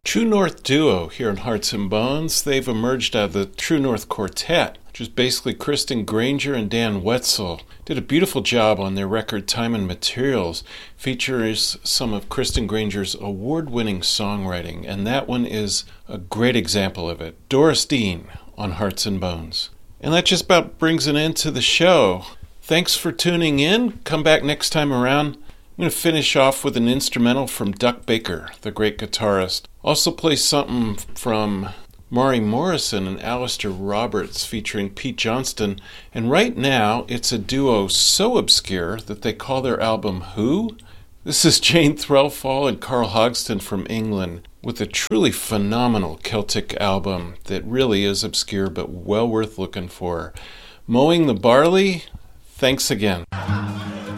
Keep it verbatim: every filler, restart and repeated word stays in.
True North Duo here in Hearts and Bones. They've emerged out of the True North Quartet, which is basically Kristen Granger and Dan Wetzel. Did a beautiful job on their record Time and Materials. Features some of Kristen Granger's award-winning songwriting, and that one is a great example of it. Doris Dean on Hearts and Bones. And that just about brings an end to the show. Thanks for tuning in. Come back next time around. I'm going to finish off with an instrumental from Duck Baker, the great guitarist. Also play something from Maury Morrison and Alistair Roberts featuring Pete Johnston. And right now, it's a duo so obscure that they call their album Who? This is Jane Threlfall and Carl Hogston from England with a truly phenomenal Celtic album that really is obscure but well worth looking for. Mowing the Barley, thanks again.